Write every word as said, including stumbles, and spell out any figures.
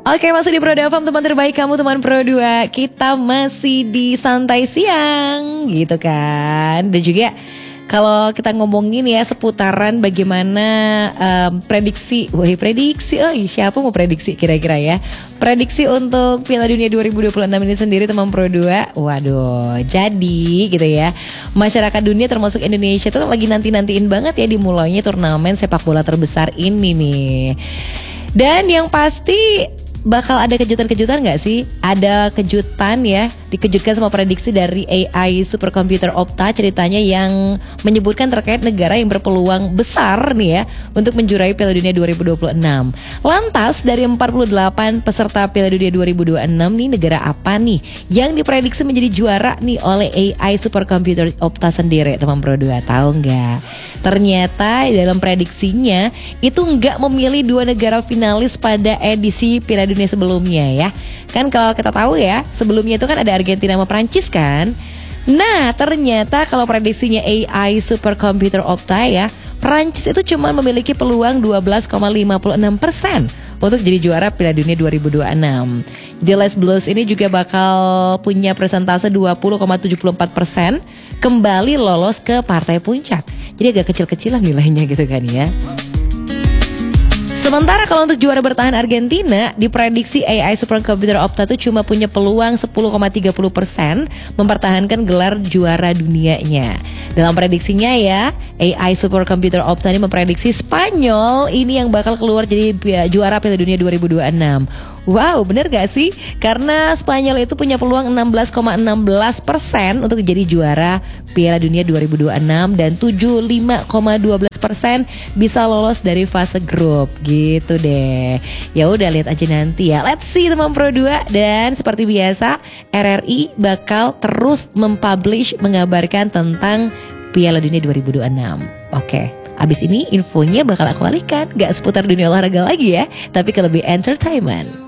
Oke, masih di Pro dua F M, teman terbaik kamu, teman Pro dua. Kita masih di santai siang gitu kan. Dan juga kalau kita ngomongin ya seputaran bagaimana um, prediksi. Wah, prediksi. Oh, siapa mau prediksi kira-kira ya? Prediksi untuk Piala Dunia dua ribu dua puluh enam ini sendiri, teman Pro dua. Waduh, jadi gitu ya. Masyarakat dunia termasuk Indonesia tuh lagi nanti-nantiin banget ya dimulainya turnamen sepak bola terbesar ini nih. Dan yang pasti bakal ada kejutan-kejutan gak sih? Ada kejutan ya, dikejutkan sama prediksi dari A I superkomputer Opta ceritanya yang menyebutkan terkait negara yang berpeluang besar nih ya untuk menjuarai Piala Dunia dua ribu dua puluh enam. Lantas dari empat puluh delapan peserta Piala Dunia dua ribu dua puluh enam nih, negara apa nih yang diprediksi menjadi juara nih oleh A I superkomputer Opta sendiri, teman Pro dua? Tahu nggak? Ternyata dalam prediksinya itu nggak memilih dua negara finalis pada edisi Piala Dunia sebelumnya ya. Kan kalau kita tahu ya, sebelumnya itu kan ada Argentina sama Prancis kan. Nah, ternyata kalau prediksinya A I superkomputer Opta ya, Prancis itu cuma memiliki peluang dua belas koma lima enam persen untuk jadi juara Piala Dunia dua ribu dua puluh enam. Jadi Les Blues ini juga bakal punya persentase dua puluh koma tujuh empat persen kembali lolos ke partai puncak. Jadi agak kecil-kecilan nilainya gitu kan ya. Sementara kalau untuk juara bertahan Argentina, diprediksi A I superkomputer Opta itu cuma punya peluang sepuluh koma tiga puluh persen mempertahankan gelar juara dunianya. Dalam prediksinya ya, A I superkomputer Opta ini memprediksi Spanyol ini yang bakal keluar jadi juara Piala Dunia dua ribu dua puluh enam. Wow, bener gak sih? Karena Spanyol itu punya peluang enam belas koma enam belas persen untuk jadi juara Piala Dunia dua ribu dua puluh enam dan tujuh puluh lima koma satu dua persen bisa lolos dari fase grup gitu deh. Ya udah, lihat aja nanti ya. Let's see, teman Pro dua. Dan seperti biasa, R R I bakal terus mempublish, mengabarkan tentang Piala Dunia dua ribu dua puluh enam. Oke. Abis ini infonya bakal aku alihkan, gak seputar dunia olahraga lagi ya, tapi ke lebih entertainment.